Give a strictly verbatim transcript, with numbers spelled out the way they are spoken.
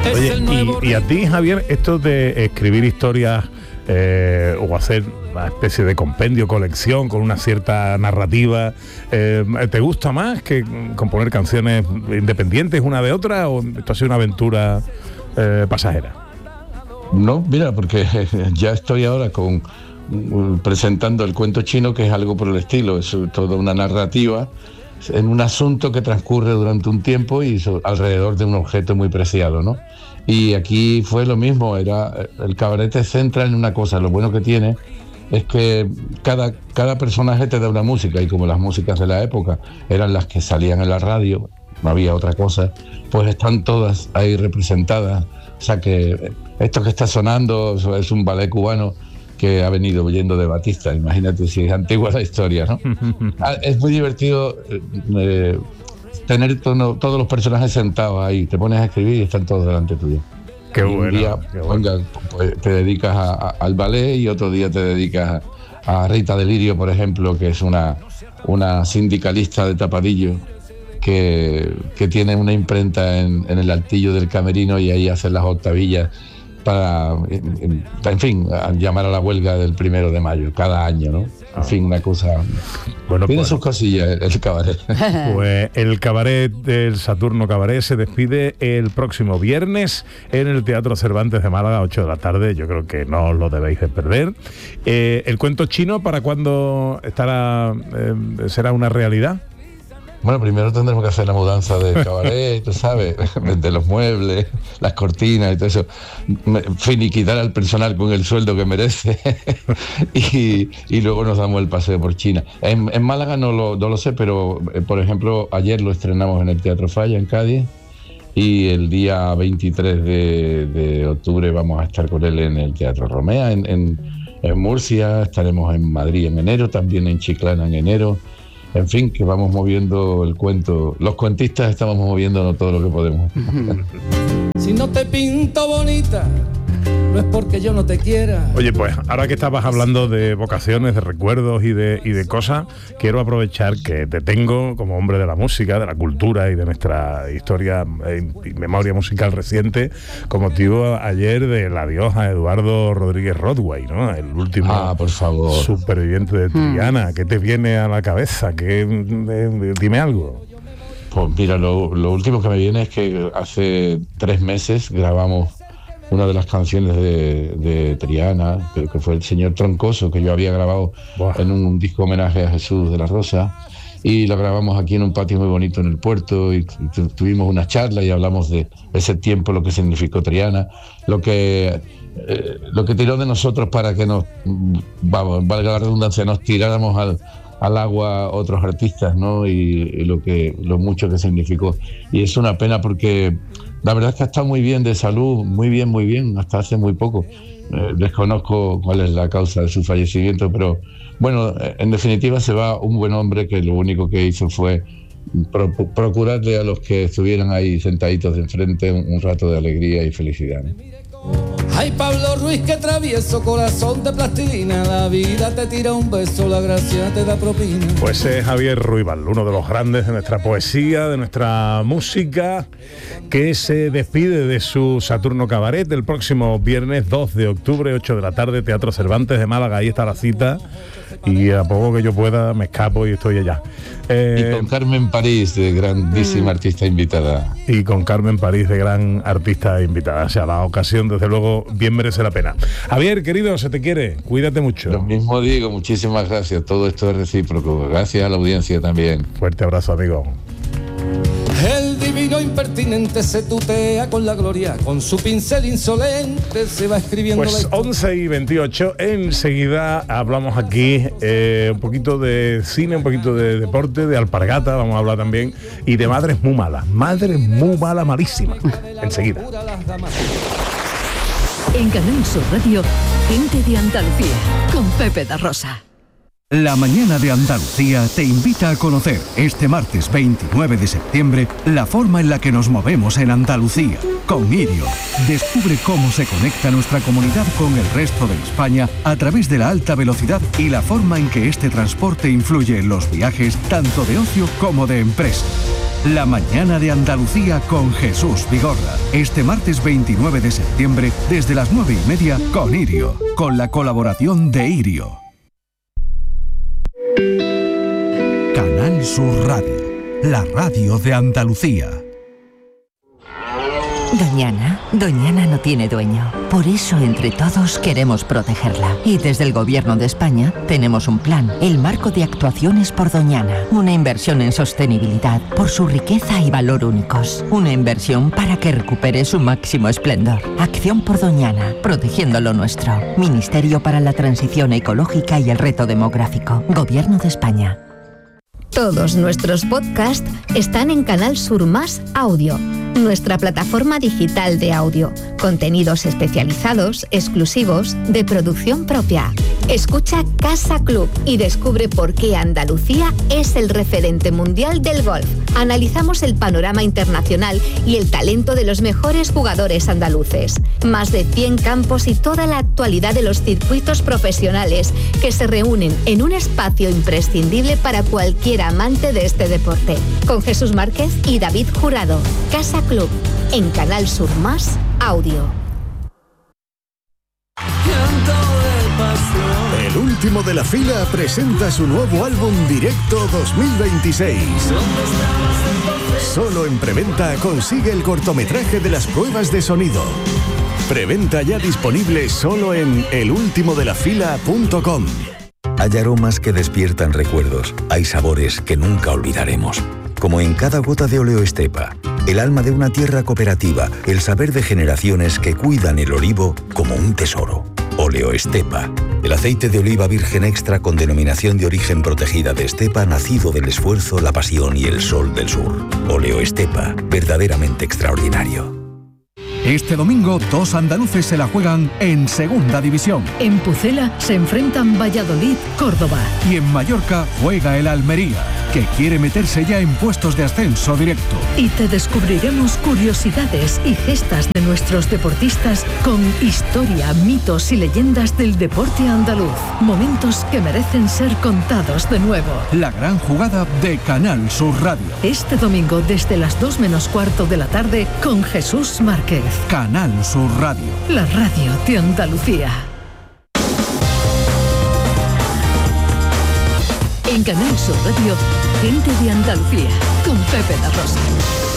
Oye, y, y a ti, Javier, esto de escribir historias eh, o hacer una especie de compendio, colección con una cierta narrativa, eh, ¿te gusta más que componer canciones independientes una de otra, o esto ha sido una aventura eh, pasajera? No, mira, porque ya estoy ahora con presentando el cuento chino, que es algo por el estilo, es toda una narrativa en un asunto que transcurre durante un tiempo y alrededor de un objeto muy preciado, ¿no? Y aquí fue lo mismo, era el cabaret se centra en una cosa. Lo bueno que tiene es que cada, cada personaje te da una música, y como las músicas de la época eran las que salían en la radio, no había otra cosa, pues están todas ahí representadas. O sea que esto que está sonando es un ballet cubano que ha venido huyendo de Batista. Imagínate si es antigua la historia, ¿no? Es muy divertido eh, tener todo, todos los personajes sentados ahí, te pones a escribir y están todos delante tuyo. Qué y bueno, un día qué bueno. Venga, pues, te dedicas a, a, al ballet, y otro día te dedicas a, a Rita Delirio, por ejemplo, que es una, una sindicalista de Tapadillo que, que tiene una imprenta en, en el altillo del camerino, y ahí hacen las octavillas para, en, en fin, a llamar a la huelga del primero de mayo, cada año, ¿no? En ah. fin, una cosa... Bueno, tiene pues, sus cosillas el cabaret. Pues el cabaret del Saturno Cabaret se despide el próximo viernes en el Teatro Cervantes de Málaga, ocho de la tarde. Yo creo que no os lo debéis de perder. Eh, ¿El cuento chino para cuándo estará, eh, será una realidad? Bueno, primero tendremos que hacer la mudanza del cabaret, tú sabes, de los muebles, las cortinas y todo eso, finiquitar al personal con el sueldo que merece y, y luego nos damos el paseo por China. En, en Málaga no lo, no lo sé, pero por ejemplo ayer lo estrenamos en el Teatro Falla en Cádiz, y el día veintitrés de, de octubre vamos a estar con él en el Teatro Romea, en, en, en Murcia, estaremos en Madrid en enero, también en Chiclana en enero. En fin, que vamos moviendo el cuento. Los cuentistas estamos moviendo todo lo que podemos. Si no te pinto bonita, no es porque yo no te quiera. Oye, pues ahora que estabas hablando de vocaciones, de recuerdos y de, y de cosas, quiero aprovechar que te tengo como hombre de la música, de la cultura y de nuestra historia y memoria musical reciente, con motivo ayer del adiós a Eduardo Rodríguez Rodway, ¿no? El último ah, por favor. superviviente de Triana. Hmm. ¿Qué te viene a la cabeza? ¿Qué, eh, dime algo. Pues mira, lo, lo último que me viene es que hace tres meses grabamos una de las canciones de, de Triana, que, que fue El Señor Troncoso, que yo había grabado Buah. en un, un disco homenaje a Jesús de la Rosa, y lo grabamos aquí en un patio muy bonito en el puerto, y tu, tuvimos una charla y hablamos de ese tiempo, lo que significó Triana, lo que eh, lo que tiró de nosotros para que nos, vamos, valga la redundancia, nos tiráramos al, al agua otros artistas, ¿no? Y, y lo que lo mucho que significó. Y es una pena porque la verdad es que está muy bien de salud, muy bien, muy bien, hasta hace muy poco. Eh, desconozco cuál es la causa de su fallecimiento, pero bueno, en definitiva se va un buen hombre que lo único que hizo fue pro- procurarle a los que estuvieran ahí sentaditos de enfrente un, un rato de alegría y felicidad, ¿no? Ay, Pablo Ruiz, qué travieso, corazón de plastilina, la vida te tira un beso, la gracia te da propina. Pues es Javier Ruibal, uno de los grandes de nuestra poesía, de nuestra música, que se despide de su Saturno Cabaret el próximo viernes dos de octubre, ocho de la tarde, Teatro Cervantes de Málaga. Ahí está la cita, y a poco que yo pueda me escapo y estoy allá. Eh, y con Carmen París, de grandísima mm. artista invitada. Y con Carmen París, de gran artista invitada. O sea, la ocasión, desde luego, bien merece la pena. Javier, querido, se te quiere. Cuídate mucho. Lo mismo digo, muchísimas gracias. Todo esto es recíproco. Gracias a la audiencia también. Fuerte abrazo, amigo. El divino impertinente se tutea con la gloria, con su pincel insolente se va escribiendo. Pues la once y veintiocho, enseguida hablamos aquí eh, un poquito de cine, un poquito de deporte, de alpargata, vamos a hablar también, y de madres muy malas, madres muy malas, malísimas. Enseguida. En Canal Sur Radio, Gente de Andalucía, con Pepe da Rosa. La mañana de Andalucía te invita a conocer este martes veintinueve de septiembre la forma en la que nos movemos en Andalucía. Con Irio, descubre cómo se conecta nuestra comunidad con el resto de España a través de la alta velocidad y la forma en que este transporte influye en los viajes tanto de ocio como de empresa. La mañana de Andalucía con Jesús Vigorra. Este martes veintinueve de septiembre, desde las nueve y media, con Irio. Con la colaboración de Irio. Canal Sur Radio. La radio de Andalucía. Doñana, Doñana no tiene dueño. Por eso, entre todos, queremos protegerla. Y desde el Gobierno de España tenemos un plan, el Marco de Actuaciones por Doñana. Una inversión en sostenibilidad por su riqueza y valor únicos. Una inversión para que recupere su máximo esplendor. Acción por Doñana, protegiendo lo nuestro. Ministerio para la Transición Ecológica y el Reto Demográfico. Gobierno de España. Todos nuestros podcasts están en Canal Sur Más Audio, nuestra plataforma digital de audio. Contenidos especializados, exclusivos, de producción propia. Escucha Casa Club y descubre por qué Andalucía es el referente mundial del golf. Analizamos el panorama internacional y el talento de los mejores jugadores andaluces. Más de cien campos y toda la actualidad de los circuitos profesionales que se reúnen en un espacio imprescindible para cualquier amante de este deporte. Con Jesús Márquez y David Jurado. Casa Club, en Canal Sur Más Audio. El último de la fila presenta su nuevo álbum Directo dos mil veintiséis. Solo en preventa consigue el cortometraje de las pruebas de sonido. Preventa ya disponible solo en el último de la fila punto com. Hay aromas que despiertan recuerdos, hay sabores que nunca olvidaremos. Como en cada gota de Oleo Estepa, el alma de una tierra cooperativa, el saber de generaciones que cuidan el olivo como un tesoro. Oleo Estepa, el aceite de oliva virgen extra con denominación de origen protegida de Estepa, nacido del esfuerzo, la pasión y el sol del sur. Oleo Estepa, verdaderamente extraordinario. Este domingo, dos andaluces se la juegan en Segunda División. En Pucela se enfrentan Valladolid, Córdoba. Y en Mallorca juega el Almería, que quiere meterse ya en puestos de ascenso directo. Y te descubriremos curiosidades y gestas de nuestros deportistas con historia, mitos y leyendas del deporte andaluz. Momentos que merecen ser contados de nuevo. La gran jugada de Canal Sur Radio. Este domingo desde las dos menos cuarto de la tarde con Jesús Márquez. Canal Sur Radio. La radio de Andalucía. En Canal Sur Radio, gente de Andalucía, con Pepe da Rosa.